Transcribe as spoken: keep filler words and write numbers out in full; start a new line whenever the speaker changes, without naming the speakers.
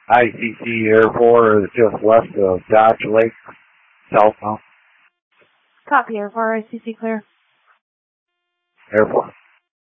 I C C Airport is just west of Dodge Lake, southbound.
Copy, Air four, I C C clear.
Airport.